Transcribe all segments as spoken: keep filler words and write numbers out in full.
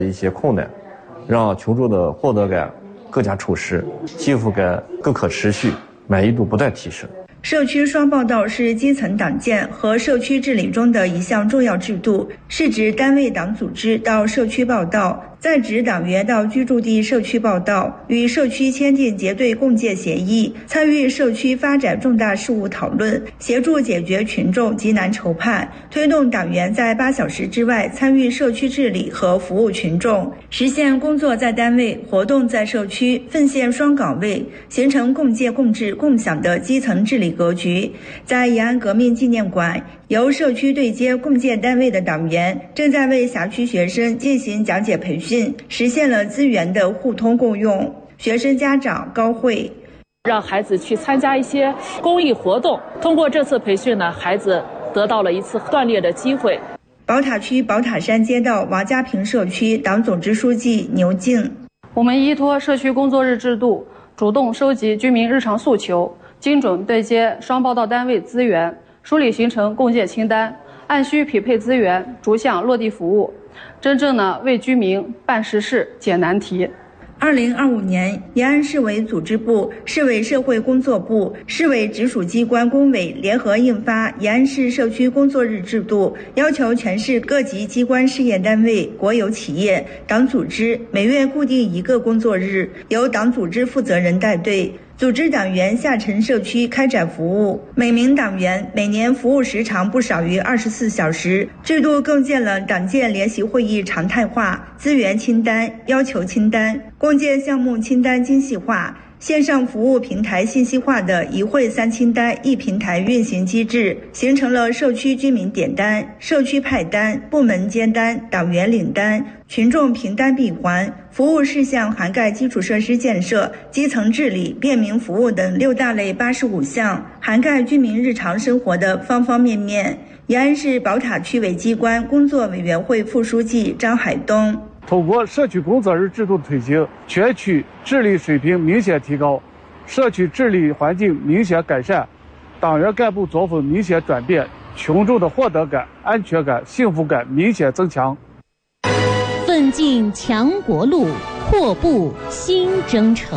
一些困难，让群众的获得感更加充实，幸福感更可持续，满意度不断提升。 社区双报道是基层党建和社区治理中的一项重要制度，是指单位党组织到社区报到，在职党员到居住地社区报到，与社区签订结对共建协议，参与社区发展重大事务讨论，协助解决群众急难愁盼，推动党员在八小时之外参与社区治理和服务群众，实现工作在单位，活动在社区，奉献双岗位，形成共建共治共享的基层治理格局。在延安革命纪念馆，由社区对接共建单位的党员正在为辖区学生进行讲解培训，实现了资源的互通共用。学生家长高慧， 让孩子去参加一些公益活动，通过这次培训呢，孩子得到了一次锻炼的机会。 宝塔区宝塔山街道王家坪社区党总支书记牛静， 我们依托社区工作日制度，主动收集居民日常诉求，精准对接双报道单位资源，梳理形成共建清单，按需匹配资源，逐项落地服务，真正呢为居民办实事、解难题。 二零二五年，延安市委组织部、市委社会工作部、市委直属机关工委联合印发《延安市社区工作日制度》，要求全市各级机关事业单位、国有企业、党组织每月固定一个工作日，由党组织负责人带队，组织党员下沉社区开展服务，每名党员每年服务时长不少于二十四小时。制度构建了党建联席会议常态化、资源清单、要求清单、共建项目清单精细化、线上服务平台信息化的一会三清单一平台运行机制，形成了社区居民点单、社区派单、部门兼单、党员领单、群众凭单闭环，服务事项涵盖基础设施建设、基层治理、便民服务等六大类八十五项，涵盖居民日常生活的方方面面。延安市宝塔区委机关工作委员会副书记张海东， 通过社区工作日制度推行，全区治理水平明显提高，社区治理环境明显改善，党员干部作风明显转变，群众的获得感、安全感、幸福感明显增强。 奋进强国路，阔步新征程。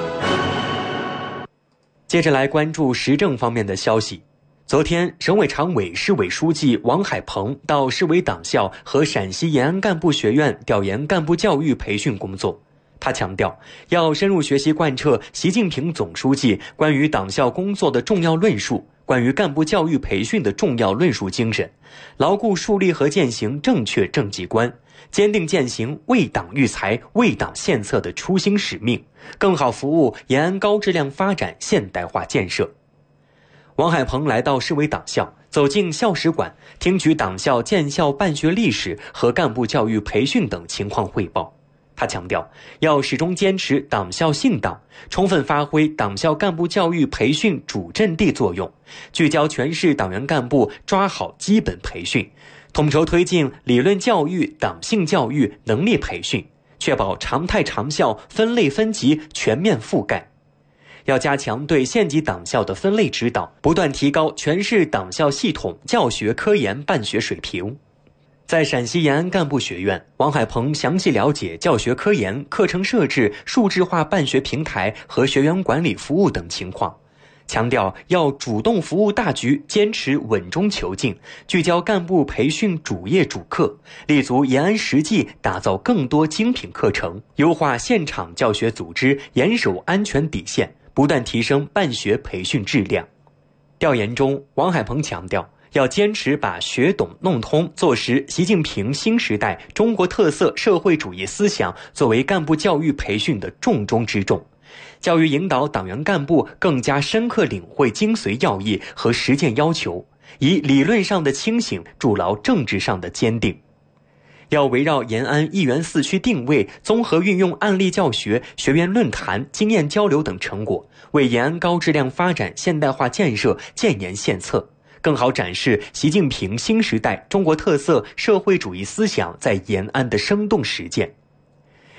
接着来关注时政方面的消息。昨天，省委常委、市委书记王海鹏到市委党校和陕西延安干部学院调研干部教育培训工作。他强调，要深入学习贯彻习近平总书记关于党校工作的重要论述，关于干部教育培训的重要论述精神，牢固树立和践行正确政绩观，坚定践行为党育才、为党献策的初心使命，更好服务延安高质量发展现代化建设。王海鹏来到市委党校，走进校史馆，听取党校建校办学历史和干部教育培训等情况汇报。他强调，要始终坚持党校信党，充分发挥党校干部教育培训主阵地作用，聚焦全市党员干部抓好基本培训，统筹推进理论教育、党性教育、能力培训，确保常态常校、分类分级全面覆盖。要加强对县级党校的分类指导，不断提高全市党校系统教学科研办学水平。在陕西延安干部学院，王海鹏详细了解教学科研、课程设置、数字化办学平台和学员管理服务等情况，强调要主动服务大局，坚持稳中求进，聚焦干部培训主业主课，立足延安实际，打造更多精品课程，优化现场教学组织，严守安全底线，不断提升办学培训质量。调研中，王海鹏强调，要坚持把学懂弄通做实习近平新时代中国特色社会主义思想作为干部教育培训的重中之重，教育引导党员干部更加深刻领会精髓要义和实践要求，以理论上的清醒筑牢政治上的坚定。要围绕延安一园四区定位，综合运用案例教学、学员论坛、经验交流等成果，为延安高质量发展现代化建设建言献策，更好展示习近平新时代中国特色社会主义思想在延安的生动实践。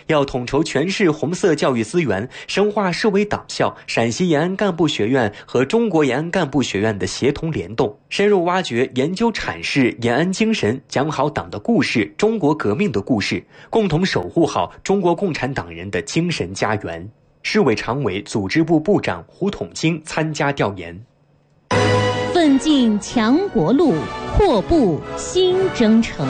要统筹全市红色教育资源，深化市委党校、陕西延安干部学院和中国延安干部学院的协同联动，深入挖掘研究阐释延安精神，讲好党的故事、中国革命的故事，共同守护好中国共产党人的精神家园。市委常委、组织部部长胡统京参加调研。 奋进强国路，阔步新征程。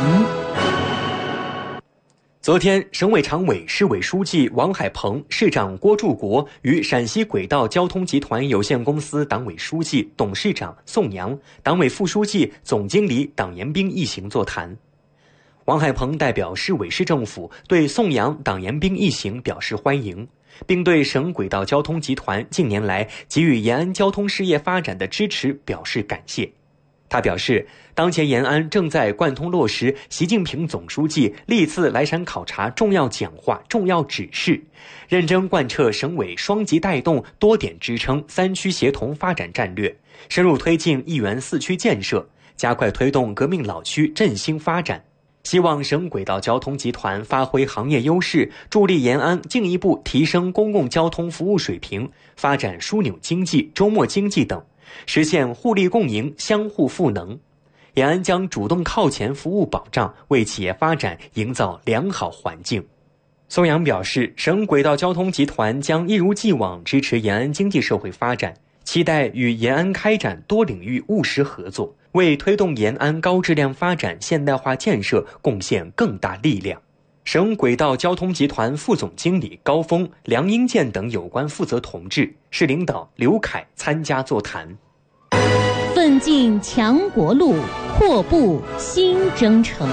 昨天，省委常委、市委书记王海鹏、市长郭柱国与陕西轨道交通集团有限公司党委书记、董事长宋阳、党委副书记、总经理党延兵一行座谈。王海鹏代表市委市政府对宋阳、党延兵一行表示欢迎，并对省轨道交通集团近年来给予延安交通事业发展的支持表示感谢。他表示，当前延安正在贯通落实习近平总书记历次来陕考察重要讲话、重要指示，认真贯彻省委双极带动、多点支撑、三区协同发展战略，深入推进一园四区建设，加快推动革命老区振兴发展。希望省轨道交通集团发挥行业优势，助力延安进一步提升公共交通服务水平，发展枢纽经济、周末经济等，实现互利共赢、相互赋能。延安将主动靠前服务保障，为企业发展营造良好环境。宋阳表示，省轨道交通集团将一如既往支持延安经济社会发展，期待与延安开展多领域务实合作，为推动延安高质量发展现代化建设贡献更大力量。省轨道交通集团副总经理高峰、梁英建等有关负责同志、市领导刘凯参加座谈。 奋进强国路，阔步新征程。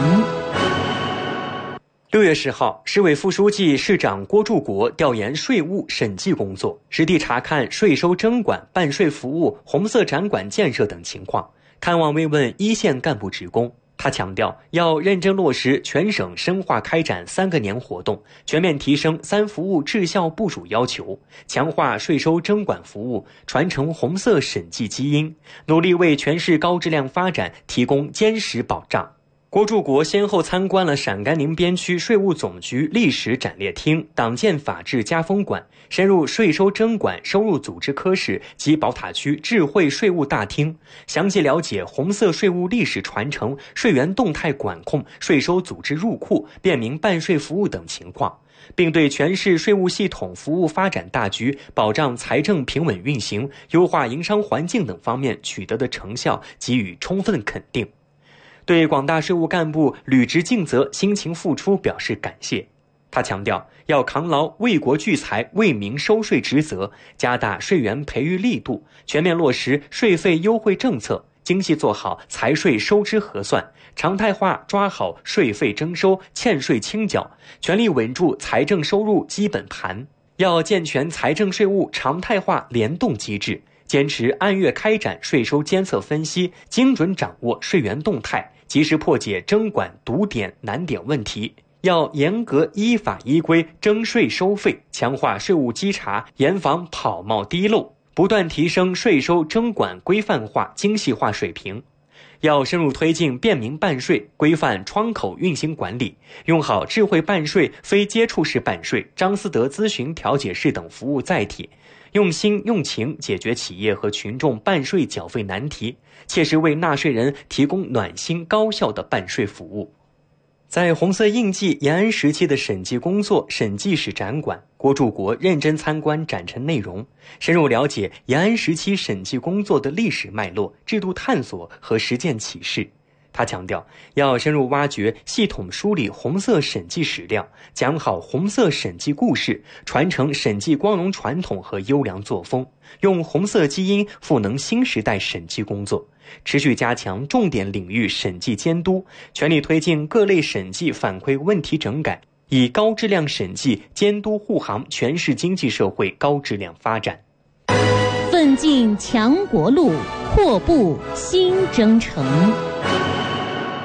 六月十号，市委副书记、市长郭柱国调研税务审计工作，实地查看税收征管、办税服务、红色展馆建设等情况，看望慰问一线干部职工。他强调，要认真落实全省深化开展三个年活动，全面提升三服务质效部署要求，强化税收征管服务，传承红色审计基因，努力为全市高质量发展提供坚实保障。郭柱国先后参观了陕甘宁边区税务总局历史展列厅、党建法治家风馆，深入税收征管收入组织科室及宝塔区智慧税务大厅，详细了解红色税务历史传承、税源动态管控、税收组织入库、便民办税服务等情况，并对全市税务系统服务发展大局、保障财政平稳运行、优化营商环境等方面取得的成效给予充分肯定。对广大税务干部履职尽责、辛勤付出表示感谢。他强调，要扛牢为国聚财、为民收税职责，加大税源培育力度，全面落实税费优惠政策，精细做好财税收支核算，常态化抓好税费征收、欠税清缴，全力稳住财政收入基本盘。要健全财政税务常态化联动机制，坚持按月开展税收监测分析，精准掌握税源动态，及时破解征管堵点难点问题。要严格依法依规征税收费，强化税务稽查，严防跑冒滴漏，不断提升税收征管规范化、精细化水平。要深入推进便民办税，规范窗口运行管理，用好智慧办税、非接触式办税、张思德咨询调解室等服务载体，用心用情解决企业和群众办税缴费难题，切实为纳税人提供暖心高效的办税服务。在红色印记延安时期的审计工作审计室展馆，郭柱国认真参观展陈内容，深入了解延安时期审计工作的历史脉络、制度探索和实践启示。他强调，要深入挖掘、系统梳理红色审计史料，讲好红色审计故事，传承审计光荣传统和优良作风，用红色基因赋能新时代审计工作，持续加强重点领域审计监督，全力推进各类审计反馈问题整改，以高质量审计监督护航全市经济社会高质量发展。 奋进强国路，阔步新征程。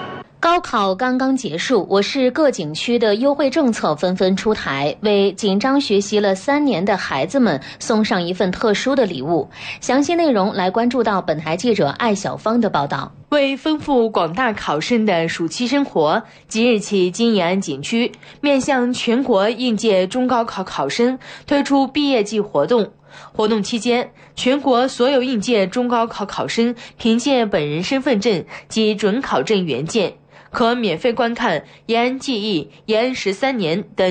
高考刚刚结束，我市各景区的优惠政策纷纷出台，为紧张学习了三年的孩子们送上一份特殊的礼物。详细内容来关注到本台记者艾小芳的报道。 为丰富广大考生的暑期生活，即日起，金延安景区面向全国应届中高考考生推出毕业季活动。活动期间，全国所有应届中高考考生凭借本人身份证及准考证原件，可免费观看延安记忆、延安十三年等